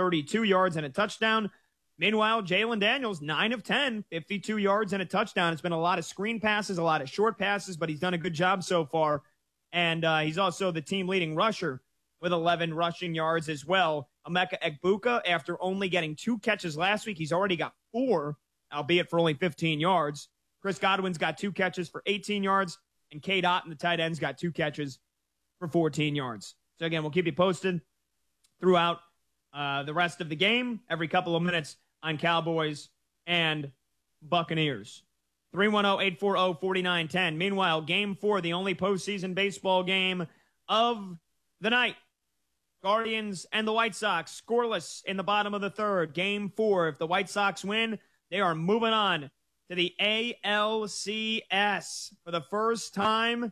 32 yards and a touchdown. Meanwhile, Jalen Daniels, 9 of 10, 52 yards and a touchdown. It's been a lot of screen passes, a lot of short passes, but he's done a good job so far. And he's also the team-leading rusher with 11 rushing yards as well. Emeka Egbuka, after only getting 2 catches last week, he's already got 4, albeit for only 15 yards. Chris Godwin's got 2 catches for 18 yards, and Cade Otton, the tight end's got 2 catches for 14 yards. So, again, we'll keep you posted throughout the rest of the game, every couple of minutes on Cowboys and Buccaneers. 310-840-4910. Meanwhile, Game 4, the only postseason baseball game of the night. Guardians and the White Sox scoreless in the bottom of the third. Game 4. If the White Sox win, they are moving on to the ALCS for the first time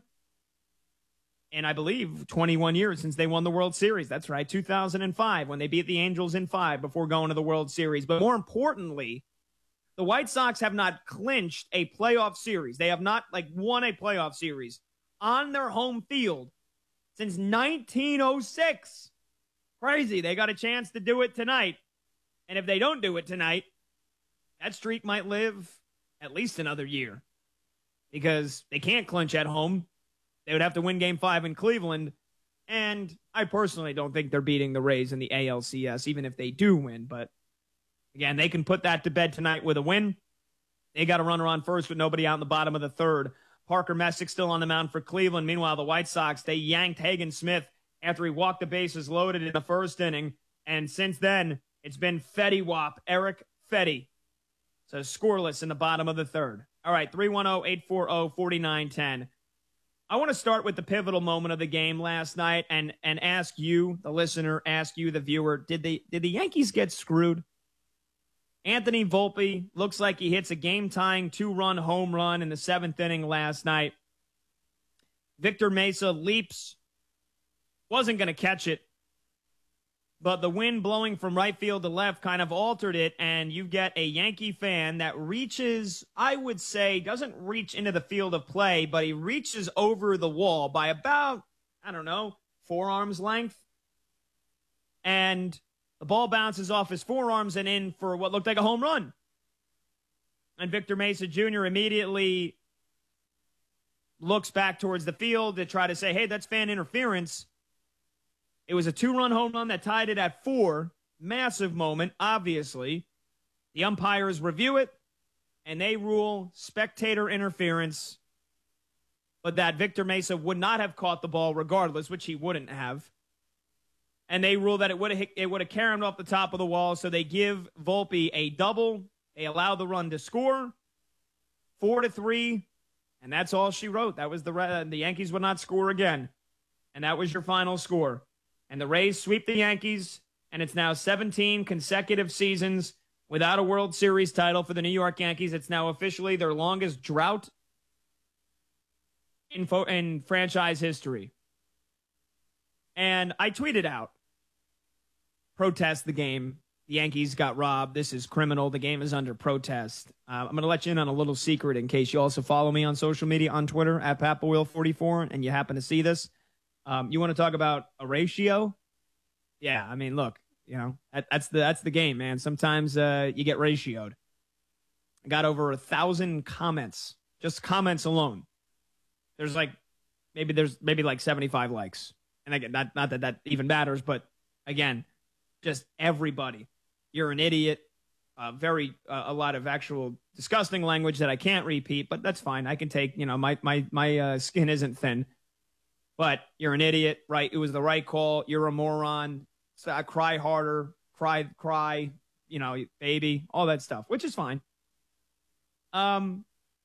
in, I believe, 21 years since they won the World Series. That's right, 2005, when they beat the Angels in 5 before going to the World Series. But more importantly, the White Sox have not clinched a playoff series. They have not won a playoff series on their home field since 1906. Crazy. They got a chance to do it tonight. And if they don't do it tonight, that streak might live at least another year, because they can't clinch at home. They would have to win Game 5 in Cleveland. And I personally don't think they're beating the Rays in the ALCS, even if they do win. But again, they can put that to bed tonight with a win. They got a runner on first with nobody out in the bottom of the third. Parker Messick still on the mound for Cleveland. Meanwhile, the White Sox, they yanked Hagen Smith after he walked the bases loaded in the first inning. And since then, it's been Fetty Wap, Eric Fetty. So scoreless in the bottom of the third. All right, 310-840-4910. I want to start with the pivotal moment of the game last night and ask you, the listener, ask you, the viewer, did the Yankees get screwed? Anthony Volpe looks like he hits a game-tying 2-run home run in the 7th inning last night. Victor Mesa leaps, wasn't going to catch it, but the wind blowing from right field to left kind of altered it, and you get a Yankee fan that reaches, I would say, doesn't reach into the field of play, but he reaches over the wall by about, 4 arms length. And the ball bounces off his forearms and in for what looked like a home run. And Victor Mesa Jr. immediately looks back towards the field to try to say, hey, that's fan interference. It was a 2-run home run that tied it at 4. Massive moment, obviously. The umpires review it, and they rule spectator interference, but that Victor Mesa would not have caught the ball regardless, which he wouldn't have. And they rule that it would have caromed off the top of the wall, so they give Volpe a double. They allow the run to score, 4-3, and that's all she wrote. That was the Yankees would not score again, and that was your final score. And the Rays sweep the Yankees, and it's now 17 consecutive seasons without a World Series title for the New York Yankees. It's now officially their longest drought in franchise history. And I tweeted out, protest the game. The Yankees got robbed. This is criminal. The game is under protest. I'm going to let you in on a little secret in case you also follow me on social media on Twitter at PapAoil44 and you happen to see this. You want to talk about a ratio? Yeah, I mean, look, that's the game, man. Sometimes you get ratioed. I got over 1,000 comments, just comments alone. There's maybe like 75 likes. And again, not that even matters, but again, just everybody. You're an idiot. A lot of actual disgusting language that I can't repeat, but that's fine. I can take, my skin isn't thin. But you're an idiot, right? It was the right call. You're a moron. So cry harder. Cry, baby, all that stuff, which is fine. I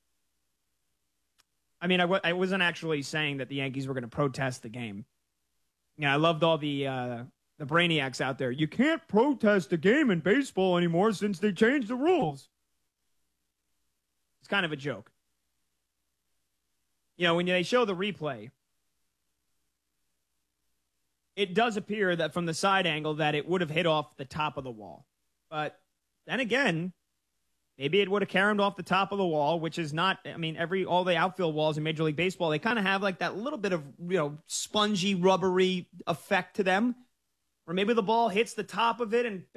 wasn't actually saying that the Yankees were going to protest the game. Yeah, I loved all the brainiacs out there. You can't protest a game in baseball anymore since they changed the rules. It's kind of a joke. When they show the replay, it does appear that from the side angle that it would have hit off the top of the wall. But then again, maybe it would have caromed off the top of the wall, which is not, all the outfield walls in Major League Baseball, they kind of have like that little bit of, spongy, rubbery effect to them. Or maybe the ball hits the top of it and